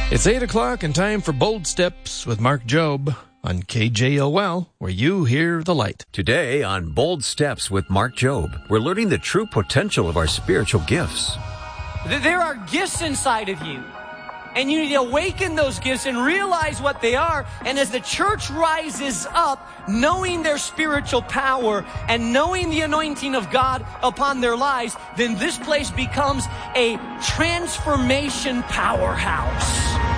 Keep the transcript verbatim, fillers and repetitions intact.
It's eight o'clock and time for Bold Steps with Mark Jobe on K J O L, where you hear the light. Today on Bold Steps with Mark Jobe, we're learning the true potential of our spiritual gifts. There are gifts inside of you, and you need to awaken those gifts and realize what they are. And as the church rises up, knowing their spiritual power and knowing the anointing of God upon their lives, then this place becomes a transformation powerhouse.